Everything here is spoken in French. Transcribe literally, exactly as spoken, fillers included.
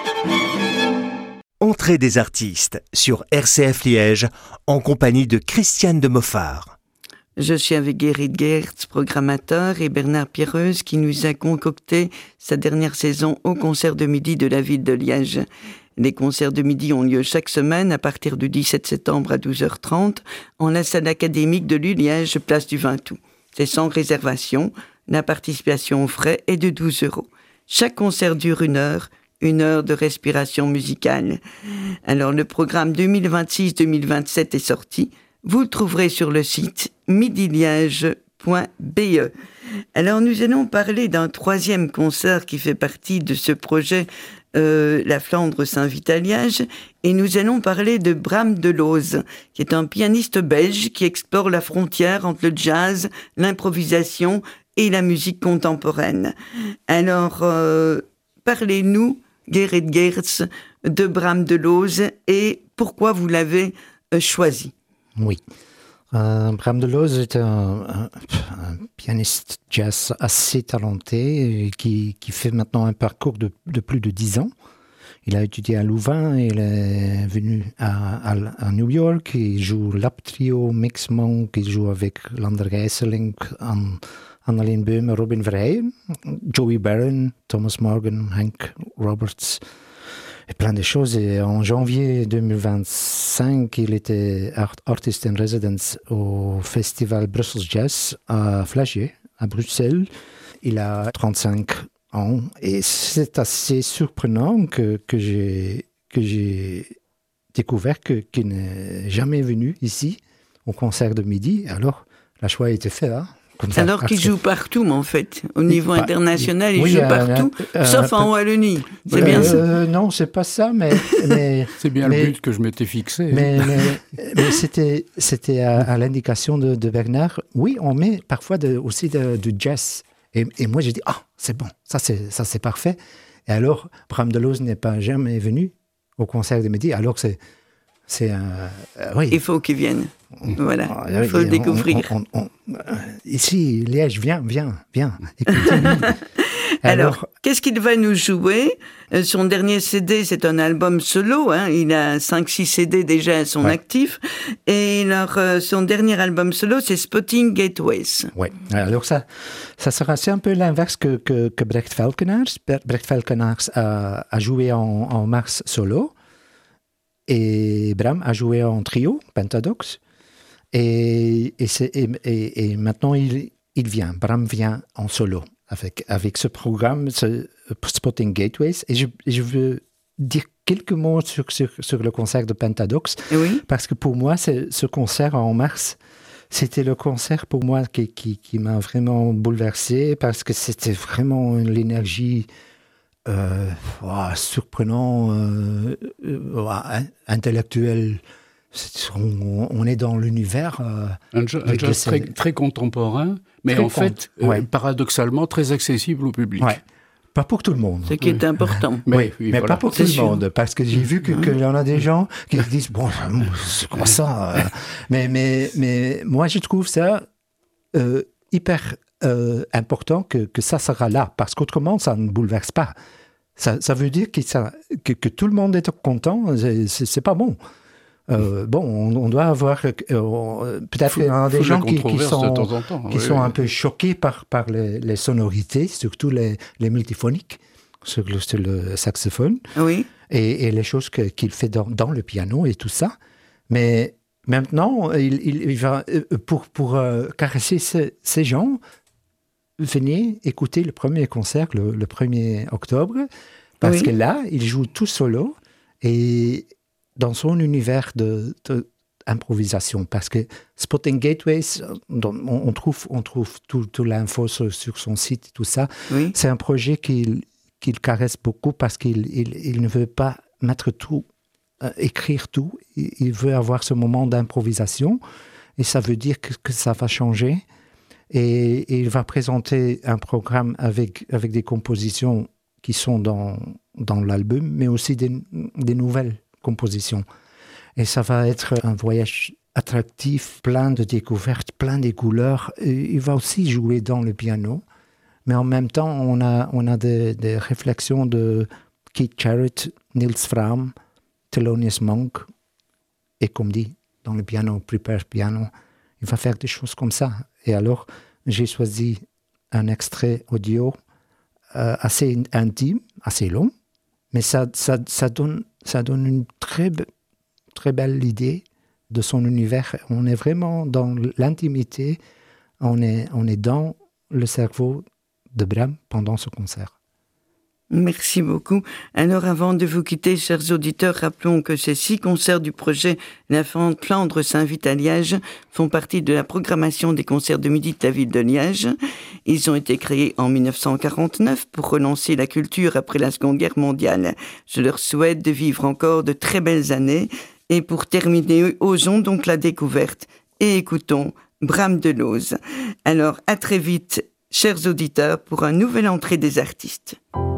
Entrée des artistes sur R C F Liège en compagnie de Christiane de Moffard. Je suis avec Gerrit Geerts, programmateur, et Bernard Pierreuse qui nous a concocté sa dernière saison au concert de midi de la ville de Liège. Les concerts de midi ont lieu chaque semaine à partir du dix-sept septembre à douze heures trente en la salle académique de l'U Liège, place du vingt août. C'est sans réservation. La participation aux frais est de douze euros. Chaque concert dure une heure. Une heure de respiration musicale. Alors, le programme deux mille vingt-six deux mille vingt-sept est sorti. Vous le trouverez sur le site midi liège point b e. Alors, nous allons parler d'un troisième concert qui fait partie de ce projet euh, La Flandre s'invite à Liège. Et nous allons parler de Bram Delooz, qui est un pianiste belge qui explore la frontière entre le jazz, l'improvisation et la musique contemporaine. Alors, euh, parlez-nous, Gerrit Geerts, de Bram Delooz et pourquoi vous l'avez euh, choisi. Oui. Euh, Bram Delooz est un, un, un pianiste jazz assez talenté qui, qui fait maintenant un parcours de, de plus de dix ans. Il a étudié à Louvain, il est venu à, à, à New York, il joue Lap Trio, Mix Monk, il joue avec Lander Gijsselink, An, Annalene Böhme, Robin Verheyen, Joey Barron, Thomas Morgan, Hank Roberts, et plein de choses. Et en janvier deux mille vingt-cinq, il était art- artist in residence au festival Brussels Jazz à Flagier, à Bruxelles. Il a trente-cinq ans et c'est assez surprenant que, que, j'ai, que j'ai découvert que, qu'il n'est jamais venu ici au concert de midi. Alors, la choix a été fait, hein. Comme ça, Alors qu'il joue partout, en fait. Au niveau bah, international, il oui, joue euh, partout, euh, sauf euh, en Wallonie. C'est euh, bien ça. euh, Non, c'est pas ça, mais... mais c'est bien mais, le but que je m'étais fixé. Mais, mais, mais c'était, c'était à, à l'indication de, de Bernard. Oui, on met parfois de, aussi de, du jazz. Et, et moi, j'ai dit, ah, c'est bon, ça c'est, ça c'est parfait. Et alors, Bram Delooz n'est pas jamais venu au concert de midi, alors que c'est... c'est euh, euh, oui. Il faut qu'il vienne. Voilà, Ah, il faut oui, le découvrir. On, on, on, on, ici, Liège, viens, viens, viens. Écoutez-nous. Alors, Alors, qu'est-ce qu'il va nous jouer ? Son dernier C D, c'est un album solo. Hein. Il a cinq six C D déjà à son ouais. actif. Et alors, son dernier album solo, c'est Spotting Gateways. Oui. Alors, ça, ça sera c'est un peu l'inverse que, que, que Brecht Velkenaars. Brecht Velkenaars a, a joué en, en mars solo. Et Bram a joué en trio, Pentadox. Et, et, c'est, et, et, et maintenant, il, il vient. Bram vient en solo avec, avec ce programme, ce Spotting Gateways. Et je, je veux dire quelques mots sur, sur, sur le concert de Pentadox. Oui. Parce que pour moi, c'est, ce concert en mars, c'était le concert pour moi qui, qui, qui m'a vraiment bouleversé parce que c'était vraiment l'énergie... Euh, oh, surprenant, euh, euh, intellectuel. On, on est dans l'univers. Euh, un jazz, un jazz très, très contemporain, mais très en fait, con... ouais. euh, paradoxalement, très accessible au public. Ouais. Pas pour tout le monde. Ce qui est important. mais oui, oui, mais voilà. Pas pour c'est tout sûr. Le monde, parce que j'ai vu qu'il que y en a des gens qui disent, bon, c'est quoi ça? mais, mais, mais moi, je trouve ça euh, hyper... Euh, important que, que ça sera là, parce qu'autrement, ça ne bouleverse pas. Ça, ça veut dire que, ça, que, que tout le monde est content, c'est, c'est, c'est pas bon. Euh, bon, on, on doit avoir... Euh, peut-être qu'il y en a des gens qui, qui sont, de temps en temps. qui oui, sont oui. un peu choqués par, par les, les sonorités, surtout les, les multiphoniques, sur le, sur le saxophone, oui. et, et les choses que, qu'il fait dans, dans le piano et tout ça. Mais maintenant, il, il, il va, pour, pour euh, caresser ces, ces gens... Venez écouter le premier concert le, le premier octobre, parce oui. que là, il joue tout solo et dans son univers de, de improvisation. Parce que Spotting Gateways, on, on trouve, on trouve tout, tout l'info sur, sur son site et tout ça. Oui. C'est un projet qu'il, qu'il caresse beaucoup parce qu'il il, il ne veut pas mettre tout, euh, écrire tout. Il, il veut avoir ce moment d'improvisation et ça veut dire que, que ça va changer. Et, et il va présenter un programme avec, avec des compositions qui sont dans, dans l'album, mais aussi des, des nouvelles compositions. Et ça va être un voyage attractif, plein de découvertes, plein de couleurs. Et il va aussi jouer dans le piano, mais en même temps, on a, on a des, des réflexions de Keith Jarrett, Nils Frahm, Thelonious Monk, et comme dit, dans le piano, Prepare Piano, il va faire des choses comme ça. Et alors, j'ai choisi un extrait audio euh, assez intime, assez long, mais ça, ça, ça, donne, ça donne une très, très belle idée de son univers. On est vraiment dans l'intimité, on est, on est dans le cerveau de Brahms pendant ce concert. Merci beaucoup. Alors, avant de vous quitter, chers auditeurs, rappelons que ces six concerts du projet La Flandre s'invite à Liège font partie de la programmation des concerts de midi de la ville de Liège. Ils ont été créés en dix-neuf cent quarante-neuf pour relancer la culture après la Seconde Guerre mondiale. Je leur souhaite de vivre encore de très belles années. Et pour terminer, osons donc la découverte et écoutons Bram de Loos. Alors, à très vite, chers auditeurs, pour un nouvel entrée des artistes.